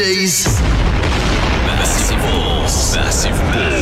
Massive balls. Massive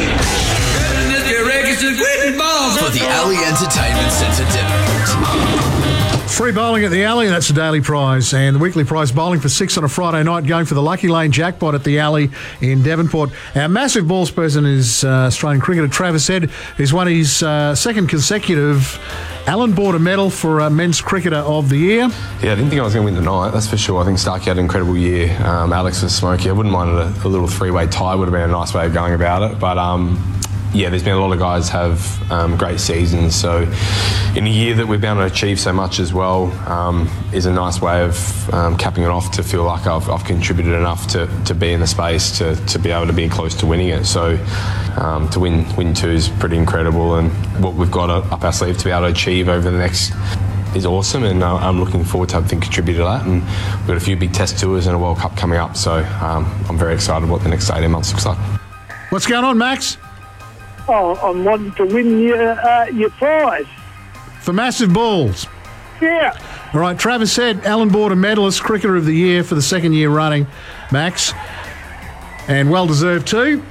balls. For the Alley Entertainment Centre, Devonport. Free bowling at the Alley, that's the daily prize. And the weekly prize, bowling for 6 on a Friday night, going for the Lucky Lane jackpot at the Alley in Devonport. Our massive balls person is Australian cricketer Travis Head, who's won his second consecutive Allan Border medal for Men's Cricketer of the Year. Yeah, I didn't think I was going to win tonight, that's for sure. I think Starkey had an incredible year. Alex was smoky. I wouldn't mind a little three-way tie, would have been a nice way of going about it. But yeah, there's been a lot of guys have great seasons. So in a year that we've been able to achieve so much as well is a nice way of capping it off, to feel like I've contributed enough to be in the space to be able to be close to winning it. So to win two is pretty incredible, and what we've got up our sleeve to be able to achieve over the next is awesome, and I'm looking forward to having contributed to that. And we've got a few big test tours and a World Cup coming up, so I'm very excited what the next 18 months looks like. What's going on, Max? Oh, I'm wanting to win your prize. For massive balls? Yeah. All right, Travis Head, Allan Border medalist, Cricketer of the Year for the second year running, Max. And well deserved too.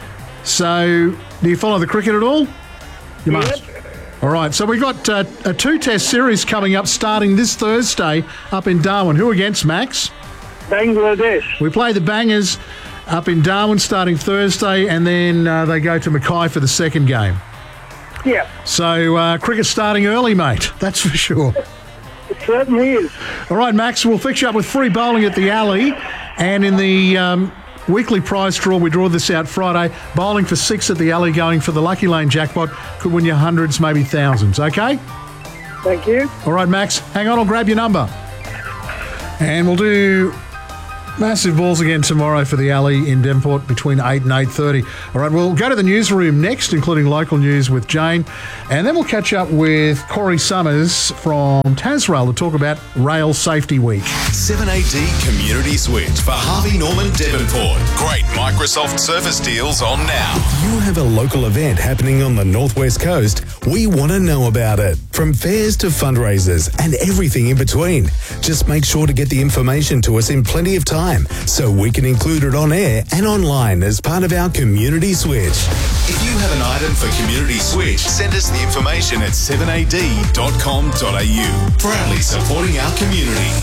So, do you follow the cricket at all? You must. All right, so we've got a 2-test series coming up starting this Thursday up in Darwin. Who against, Max? Bangladesh. We play the Bangers up in Darwin starting Thursday, and then they go to Mackay for the second game. Yeah. So cricket starting early, mate. That's for sure. It certainly is. All right, Max, we'll fix you up with free bowling at the Alley, and in the weekly prize draw, we draw this out Friday. Bowling for 6 at the Alley, going for the Lucky Lane jackpot. Could win you hundreds, maybe thousands. Okay? Thank you. All right, Max, hang on, I'll grab your number. And we'll do massive balls again tomorrow for the Alley in Devonport between 8 and 8:30. All right, we'll go to the newsroom next, including local news with Jane. And then we'll catch up with Corey Summers from Tasrail to talk about Rail Safety Week. 7AD Community Switch for Harvey Norman Devonport. Great Microsoft Surface deals on now. If you have a local event happening on the Northwest Coast, we want to know about it. From fairs to fundraisers and everything in between. Just make sure to get the information to us in plenty of time so we can include it on air and online as part of our Community Switch. If you have an item for Community Switch, send us the information at 7ad.com.au. Proudly supporting our community.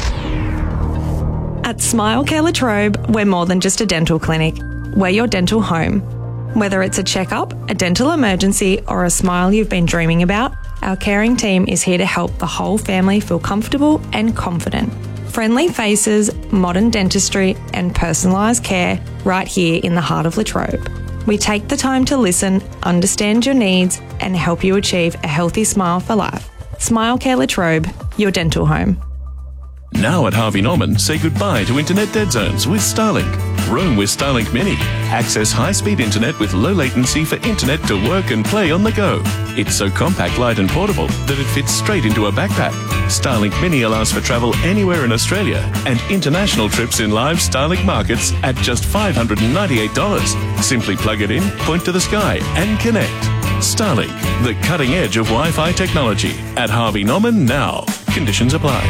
At Smile Care Latrobe, we're more than just a dental clinic. We're your dental home. Whether it's a checkup, a dental emergency, or a smile you've been dreaming about, our caring team is here to help the whole family feel comfortable and confident. Friendly faces, modern dentistry, and personalised care right here in the heart of Latrobe. We take the time to listen, understand your needs, and help you achieve a healthy smile for life. Smile Care Latrobe, your dental home. Now at Harvey Norman, say goodbye to internet dead zones with Starlink. Roam with Starlink Mini. Access high-speed internet with low latency for internet to work and play on the go. It's so compact, light and portable that it fits straight into a backpack. Starlink Mini allows for travel anywhere in Australia and international trips in live Starlink markets at just $598. Simply plug it in, point to the sky and connect. Starlink, the cutting edge of Wi-Fi technology. At Harvey Norman now. Conditions apply.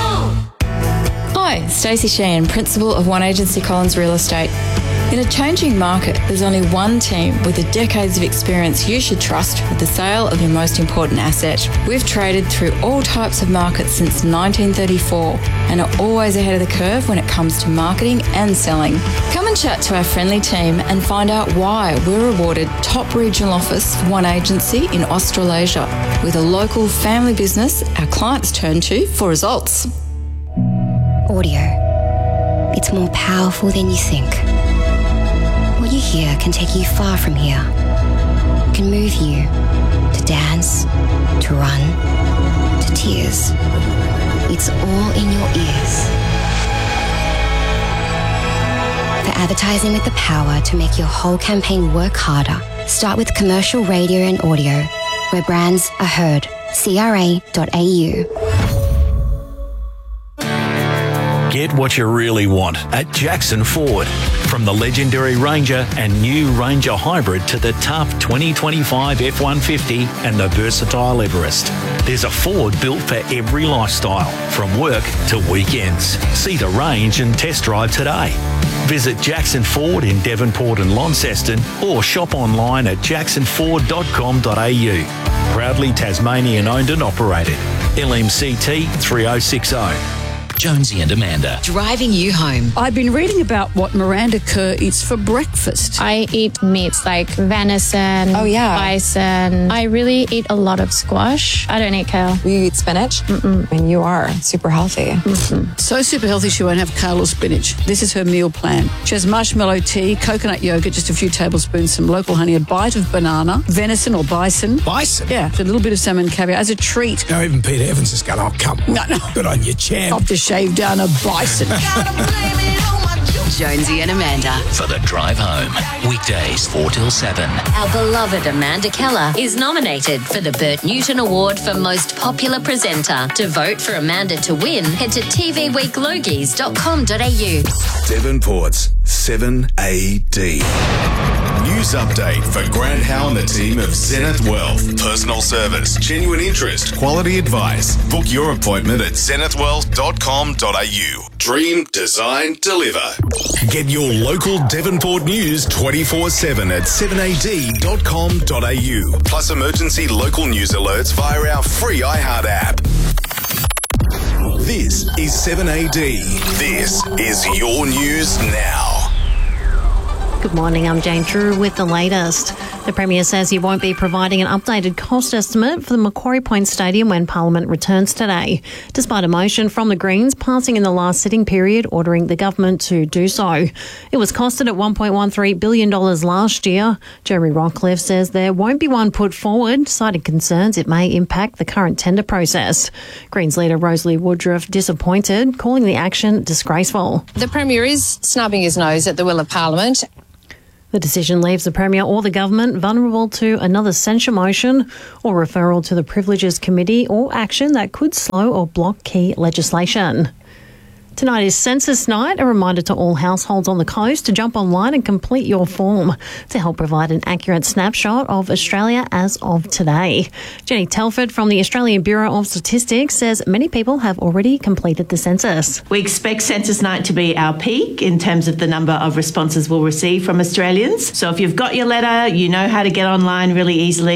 Hi, Stacey Sheehan, Principal of One Agency Collins Real Estate. In a changing market, there's only one team with the decades of experience you should trust with the sale of your most important asset. We've traded through all types of markets since 1934 and are always ahead of the curve when it comes to marketing and selling. Come and chat to our friendly team and find out why we're awarded top regional office for One Agency in Australasia, with a local family business our clients turn to for results. Audio. It's more powerful than you think. What you hear can take you far from here. It can move you to dance, to run, to tears. It's all in your ears. For advertising with the power to make your whole campaign work harder, start with commercial radio and audio, where brands are heard. CRA.au. Get what you really want at Jackson Ford. From the legendary Ranger and new Ranger Hybrid to the tough 2025 F-150 and the versatile Everest. There's a Ford built for every lifestyle, from work to weekends. See the range and test drive today. Visit Jackson Ford in Devonport and Launceston or shop online at jacksonford.com.au. Proudly Tasmanian owned and operated. LMCT 3060. Jonesy and Amanda. Driving you home. I've been reading about what Miranda Kerr eats for breakfast. I eat meats like venison, bison. I really eat a lot of squash. I don't eat kale. You eat spinach? And you are super healthy. So super healthy she won't have kale or spinach. This is her meal plan. She has marshmallow tea, coconut yogurt, just a few tablespoons, some local honey, a bite of banana, venison or bison. Bison? Yeah, a little bit of salmon caviar as a treat. Now even Peter Evans is going, oh, come on. No. Good on your champ. Off to shave down a bison. Jonesy and Amanda. For the drive home. Weekdays 4 till 7. Our beloved Amanda Keller is nominated for the Bert Newton Award for Most Popular Presenter. To vote for Amanda to win, head to tvweeklogies.com.au. Devonport's 7AD. News update for Grant Howe and the team of Zenith Wealth. Personal service, genuine interest, quality advice. Book your appointment at zenithwealth.com.au. Dream, design, deliver. Get your local Devonport news 24/7 at 7ad.com.au. Plus emergency local news alerts via our free iHeart app. This is 7AD. This is your news now. Good morning, I'm Jane Drew with the latest. The Premier says he won't be providing an updated cost estimate for the Macquarie Point Stadium when Parliament returns today, despite a motion from the Greens passing in the last sitting period ordering the government to do so. It was costed at $1.13 billion last year. Jeremy Rockcliffe says there won't be one put forward, citing concerns it may impact the current tender process. Greens leader Rosalie Woodruff disappointed, calling the action disgraceful. The Premier is snubbing his nose at the will of Parliament. The decision leaves the Premier or the government vulnerable to another censure motion or referral to the Privileges Committee or action that could slow or block key legislation. Tonight is Census Night, a reminder to all households on the coast to jump online and complete your form to help provide an accurate snapshot of Australia as of today. Jenny Telford from the Australian Bureau of Statistics says many people have already completed the census. We expect Census Night to be our peak in terms of the number of responses we'll receive from Australians. So if you've got your letter, you know how to get online really easily.